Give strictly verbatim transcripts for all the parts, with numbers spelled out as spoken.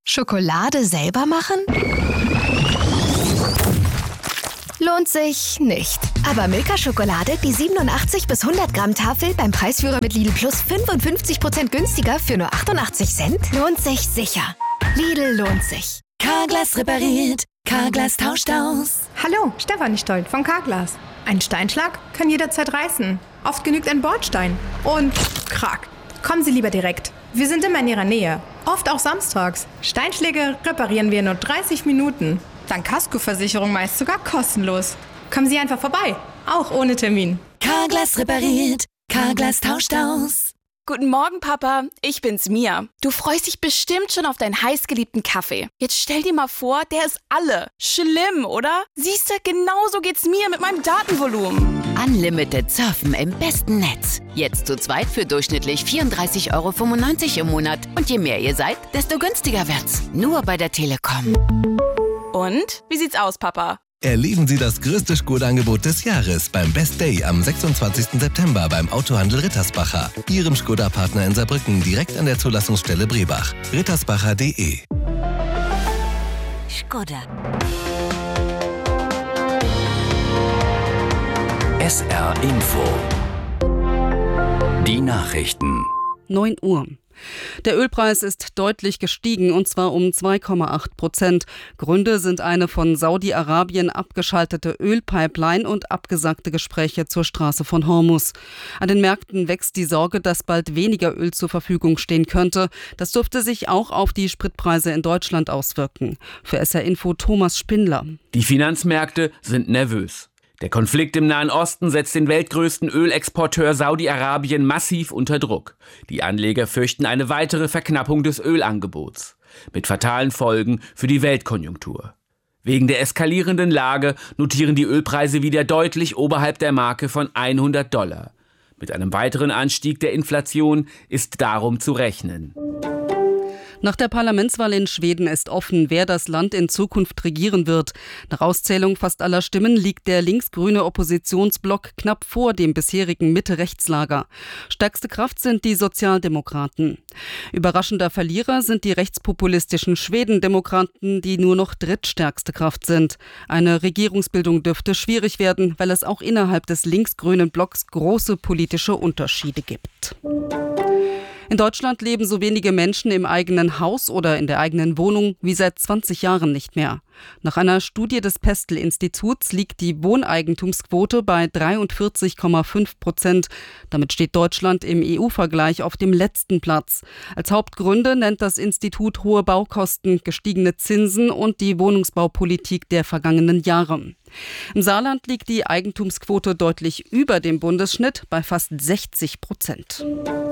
Schokolade selber machen? Lohnt sich nicht. Aber Milka-Schokolade, die siebenundachtzig bis hundert Gramm Tafel beim Preisführer mit Lidl Plus fünfundfünfzig Prozent günstiger für nur achtundachtzig Cent, lohnt sich sicher. Lidl lohnt sich. Carglass repariert, Carglass tauscht aus. Hallo, Stefanie Stolt von Carglass. Ein Steinschlag kann jederzeit reißen. Oft genügt ein Bordstein. Und krack. Kommen Sie lieber direkt. Wir sind immer in Ihrer Nähe. Oft auch samstags. Steinschläge reparieren wir in nur dreißig Minuten. Dank Kaskoversicherung meist sogar kostenlos. Kommen Sie einfach vorbei. Auch ohne Termin. Carglass repariert, Carglass tauscht aus. Guten Morgen, Papa. Ich bin's, Mia. Du freust dich bestimmt schon auf deinen heißgeliebten Kaffee. Jetzt stell dir mal vor, der ist alle. Schlimm, oder? Siehste, genauso geht's mir mit meinem Datenvolumen. Unlimited Surfen im besten Netz. Jetzt zu zweit für durchschnittlich vierunddreißig Euro fünfundneunzig im Monat. Und je mehr ihr seid, desto günstiger wird's. Nur bei der Telekom. Und? Wie sieht's aus, Papa? Erleben Sie das größte Skoda-Angebot des Jahres beim Best Day am sechsundzwanzigsten September beim Autohandel Rittersbacher. Ihrem Skoda-Partner in Saarbrücken direkt an der Zulassungsstelle Brebach. rittersbacher punkt de. Skoda. S R Info. Die Nachrichten. neun Uhr. Der Ölpreis ist deutlich gestiegen, und zwar um zwei Komma acht Prozent. Gründe sind eine von Saudi-Arabien abgeschaltete Ölpipeline und abgesagte Gespräche zur Straße von Hormuz. An den Märkten wächst die Sorge, dass bald weniger Öl zur Verfügung stehen könnte. Das dürfte sich auch auf die Spritpreise in Deutschland auswirken. Für S R Info Thomas Spindler. Die Finanzmärkte sind nervös. Der Konflikt im Nahen Osten setzt den weltgrößten Ölexporteur Saudi-Arabien massiv unter Druck. Die Anleger fürchten eine weitere Verknappung des Ölangebots, mit fatalen Folgen für die Weltkonjunktur. Wegen der eskalierenden Lage notieren die Ölpreise wieder deutlich oberhalb der Marke von hundert Dollar. Mit einem weiteren Anstieg der Inflation ist darum zu rechnen. Nach der Parlamentswahl in Schweden ist offen, wer das Land in Zukunft regieren wird. Nach Auszählung fast aller Stimmen liegt der linksgrüne Oppositionsblock knapp vor dem bisherigen Mitte-Rechts-Lager. Stärkste Kraft sind die Sozialdemokraten. Überraschender Verlierer sind die rechtspopulistischen Schwedendemokraten, die nur noch drittstärkste Kraft sind. Eine Regierungsbildung dürfte schwierig werden, weil es auch innerhalb des linksgrünen Blocks große politische Unterschiede gibt. In Deutschland leben so wenige Menschen im eigenen Haus oder in der eigenen Wohnung wie seit zwanzig Jahren nicht mehr. Nach einer Studie des Pestel-Instituts liegt die Wohneigentumsquote bei dreiundvierzig Komma fünf Prozent. Damit steht Deutschland im E U-Vergleich auf dem letzten Platz. Als Hauptgründe nennt das Institut hohe Baukosten, gestiegene Zinsen und die Wohnungsbaupolitik der vergangenen Jahre. Im Saarland liegt die Eigentumsquote deutlich über dem Bundesschnitt bei fast sechzig Prozent.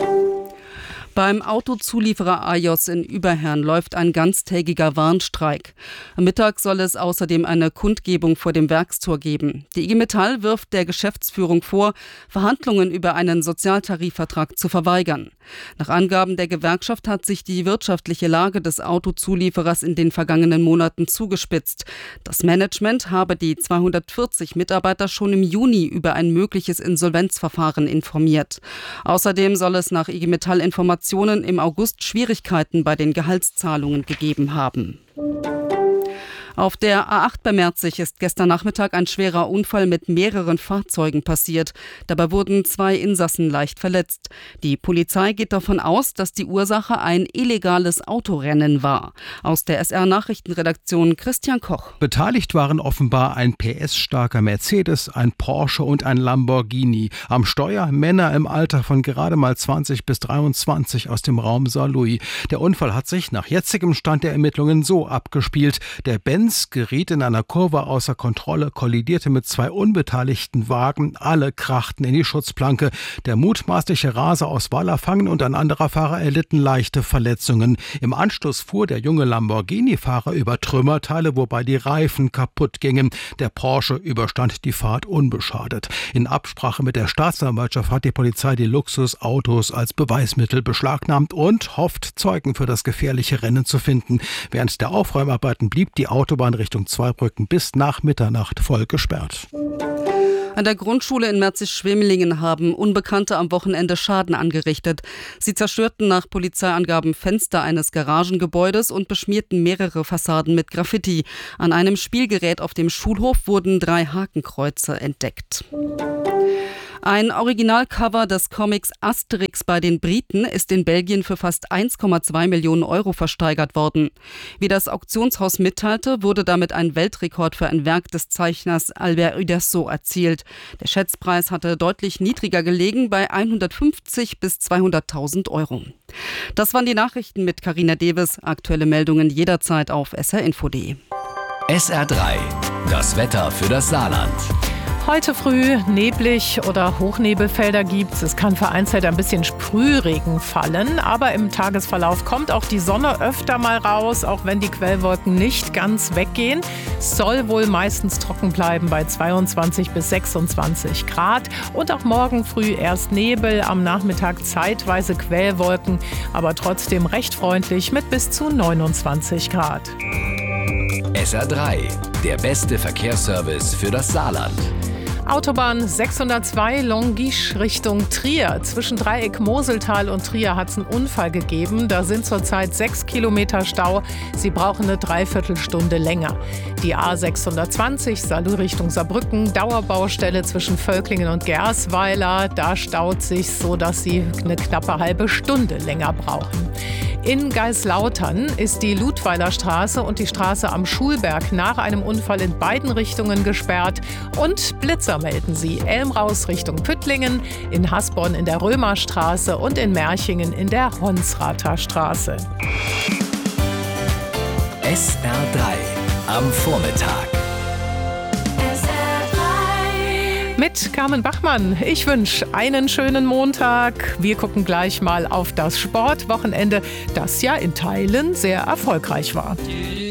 Beim Autozulieferer Ajos in Überherrn läuft ein ganztägiger Warnstreik. Am Mittag soll es außerdem eine Kundgebung vor dem Werkstor geben. Die I G Metall wirft der Geschäftsführung vor, Verhandlungen über einen Sozialtarifvertrag zu verweigern. Nach Angaben der Gewerkschaft hat sich die wirtschaftliche Lage des Autozulieferers in den vergangenen Monaten zugespitzt. Das Management habe die zweihundertvierzig Mitarbeiter schon im Juni über ein mögliches Insolvenzverfahren informiert. Außerdem soll es nach I G Metall Informationen im August Schwierigkeiten bei den Gehaltszahlungen gegeben haben. Auf der A acht bei Merzig ist gestern Nachmittag ein schwerer Unfall mit mehreren Fahrzeugen passiert. Dabei wurden zwei Insassen leicht verletzt. Die Polizei geht davon aus, dass die Ursache ein illegales Autorennen war. Aus der S R-Nachrichtenredaktion Christian Koch. Beteiligt waren offenbar ein P S-starker Mercedes, ein Porsche und ein Lamborghini. Am Steuer Männer im Alter von gerade mal zwanzig bis dreiundzwanzig aus dem Raum Saarlouis. Der Unfall hat sich nach jetzigem Stand der Ermittlungen so abgespielt. Der Benz geriet in einer Kurve außer Kontrolle, kollidierte mit zwei unbeteiligten Wagen. Alle krachten in die Schutzplanke. Der mutmaßliche Raser aus Wallerfangen und ein anderer Fahrer erlitten leichte Verletzungen. Im Anschluss fuhr der junge Lamborghini-Fahrer über Trümmerteile, wobei die Reifen kaputt gingen. Der Porsche überstand die Fahrt unbeschadet. In Absprache mit der Staatsanwaltschaft hat die Polizei die Luxusautos als Beweismittel beschlagnahmt und hofft, Zeugen für das gefährliche Rennen zu finden. Während der Aufräumarbeiten blieb die Autobahn Richtung Zweibrücken bis nach Mitternacht voll gesperrt. An der Grundschule in Merzig-Schwemelingen haben Unbekannte am Wochenende Schaden angerichtet. Sie zerstörten nach Polizeiangaben Fenster eines Garagengebäudes und beschmierten mehrere Fassaden mit Graffiti. An einem Spielgerät auf dem Schulhof wurden drei Hakenkreuze entdeckt. Ein Originalcover des Comics Asterix bei den Briten ist in Belgien für fast eins Komma zwei Millionen Euro versteigert worden. Wie das Auktionshaus mitteilte, wurde damit ein Weltrekord für ein Werk des Zeichners Albert Uderzo erzielt. Der Schätzpreis hatte deutlich niedriger gelegen, bei hundertfünfzig bis zweihunderttausend Euro. Das waren die Nachrichten mit Carina Deves. Aktuelle Meldungen jederzeit auf s r info punkt d e. S R drei, das Wetter für das Saarland. Heute früh neblig oder Hochnebelfelder gibt's. Es kann vereinzelt ein bisschen Sprühregen fallen, aber im Tagesverlauf kommt auch die Sonne öfter mal raus, auch wenn die Quellwolken nicht ganz weggehen. Es soll wohl meistens trocken bleiben bei zweiundzwanzig bis sechsundzwanzig Grad. Und auch morgen früh erst Nebel, am Nachmittag zeitweise Quellwolken, aber trotzdem recht freundlich mit bis zu neunundzwanzig Grad. S R drei, der beste Verkehrsservice für das Saarland. Autobahn sechshundertzwei Longisch Richtung Trier. Zwischen Dreieck Moseltal und Trier hat es einen Unfall gegeben. Da sind zurzeit sechs Kilometer Stau. Sie brauchen eine Dreiviertelstunde länger. Die A sechshundertzwanzig Salou Richtung Saarbrücken. Dauerbaustelle zwischen Völklingen und Gersweiler. Da staut sich so, dass Sie eine knappe halbe Stunde länger brauchen. In Geislautern ist die Ludweiler Straße und die Straße am Schulberg nach einem Unfall in beiden Richtungen gesperrt. Und Blitzer melden sie. Elmraus Richtung Püttlingen, in Hasborn in der Römerstraße und in Merchingen in der Honsrather Straße. S R drei am Vormittag. Mit Carmen Bachmann. Ich wünsche einen schönen Montag. Wir gucken gleich mal auf das Sportwochenende, das ja in Teilen sehr erfolgreich war.